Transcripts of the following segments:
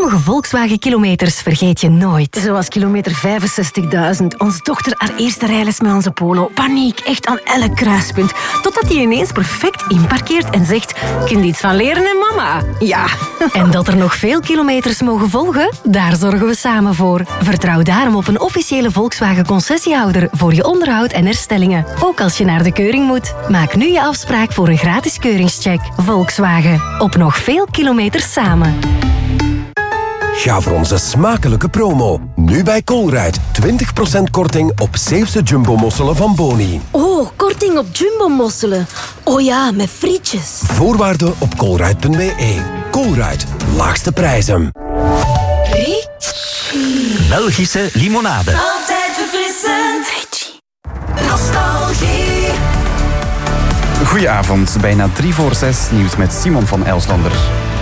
Sommige Volkswagen-kilometers vergeet je nooit. Zoals kilometer 65.000. Onze dochter haar eerste rijles met onze Polo. Paniek, echt aan elk kruispunt. Totdat hij ineens perfect inparkeert en zegt... Kun je iets van leren, hè, mama? Ja. En dat er nog veel kilometers mogen volgen? Daar zorgen we samen voor. Vertrouw daarom op een officiële Volkswagen-concessiehouder voor je onderhoud en herstellingen. Ook als je naar de keuring moet. Maak nu je afspraak voor een gratis keuringscheck. Volkswagen. Op nog veel kilometers samen. Ga voor onze smakelijke promo. Nu bij Colruyt. 20% korting op Zeeuwse jumbo-mosselen van Boni. Oh, korting op jumbo-mosselen. Oh ja, met frietjes. Voorwaarden op colruyt.be. Colruyt. Laagste prijzen. Belgische limonade. Altijd verfrissend. Nostalgie. Goedenavond, bijna 6:03 nieuws met Simon van Elslander.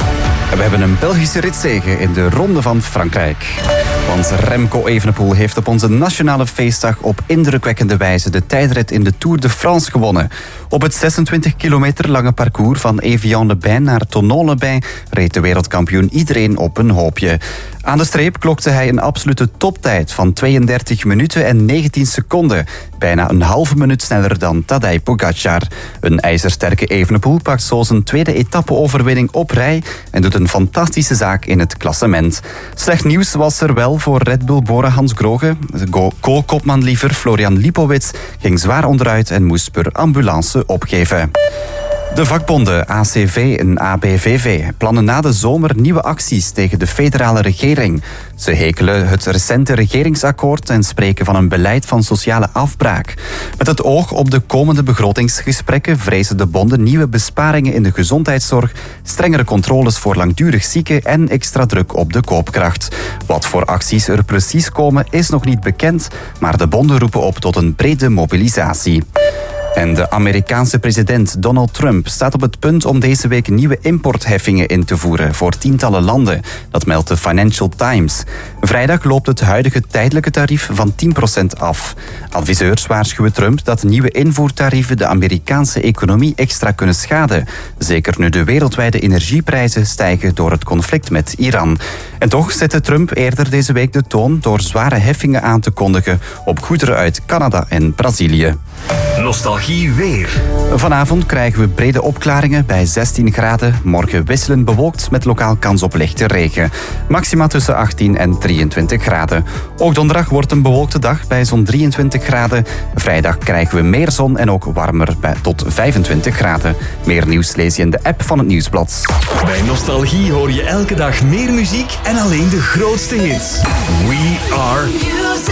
We hebben een Belgische ritzege in de Ronde van Frankrijk. Want Remco Evenepoel heeft op onze nationale feestdag op indrukwekkende wijze de tijdrit in de Tour de France gewonnen. Op het 26 kilometer lange parcours van Evian-les-Bains naar Thonon-les-Bains reed de wereldkampioen iedereen op een hoopje. Aan de streep klokte hij een absolute toptijd van 32 minuten en 19 seconden. Bijna een halve minuut sneller dan Tadej Pogacar. Een ijzersterke Evenepoel pakt zo zijn tweede etappe-overwinning op rij en doet een fantastische zaak in het klassement. Slecht nieuws was er wel voor Red Bull Bora Hans Grohe. Co-kopman liever Florian Lipowitz ging zwaar onderuit en moest per ambulance opgeven. De vakbonden ACV en ABVV plannen na de zomer nieuwe acties tegen de federale regering. Ze hekelen het recente regeringsakkoord en spreken van een beleid van sociale afbraak. Met het oog op de komende begrotingsgesprekken vrezen de bonden nieuwe besparingen in de gezondheidszorg, strengere controles voor langdurig zieken en extra druk op de koopkracht. Wat voor acties er precies komen is nog niet bekend, maar de bonden roepen op tot een brede mobilisatie. En de Amerikaanse president Donald Trump staat op het punt om deze week nieuwe importheffingen in te voeren voor tientallen landen. Dat meldt de Financial Times. Vrijdag loopt het huidige tijdelijke tarief van 10% af. Adviseurs waarschuwen Trump dat nieuwe invoertarieven de Amerikaanse economie extra kunnen schaden. Zeker nu de wereldwijde energieprijzen stijgen door het conflict met Iran. En toch zette Trump eerder deze week de toon door zware heffingen aan te kondigen op goederen uit Canada en Brazilië. Nostalgie weer. Vanavond krijgen we brede opklaringen bij 16 graden. Morgen wisselend bewolkt met lokaal kans op lichte regen. Maxima tussen 18 en 23 graden. Ook donderdag wordt een bewolkte dag bij zo'n 23 graden. Vrijdag krijgen we meer zon en ook warmer bij tot 25 graden. Meer nieuws lees je in de app van het Nieuwsblad. Bij Nostalgie hoor je elke dag meer muziek en alleen de grootste hits. We are...